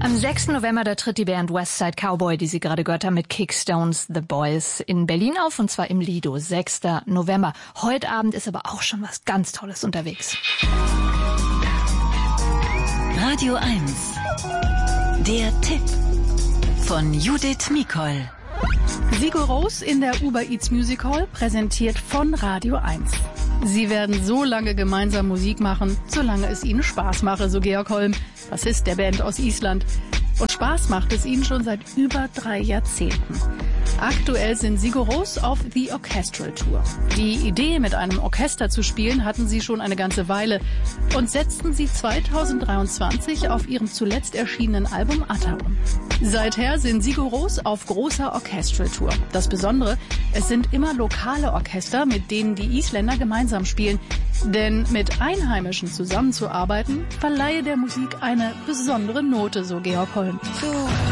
Am 6. November, da tritt die Band Westside Cowboy, die Sie gerade gehört haben, mit Kickstones The Boys in Berlin auf, und zwar im Lido, 6. November. Heute Abend ist aber auch schon was ganz Tolles unterwegs. Radio 1. Der Tipp von Judith Mikol. Sigur Rós in der Uber Eats Music Hall, präsentiert von Radio 1. Sie werden so lange gemeinsam Musik machen, solange es ihnen Spaß mache, so Georg Holm, Bassist der Band aus Island. Und Spaß macht es ihnen schon seit über 3 Jahrzehnten. Aktuell sind Sigur Rós auf The Orchestral Tour. Die Idee, mit einem Orchester zu spielen, hatten sie schon eine ganze Weile und setzten sie 2023 auf ihrem zuletzt erschienenen Album Atta um. Seither sind Sigur Rós auf großer Orchestral Tour. Das Besondere, es sind immer lokale Orchester, mit denen die Isländer gemeinsam spielen. Denn mit Einheimischen zusammenzuarbeiten, verleihe der Musik eine besondere Note, so Georg Holm.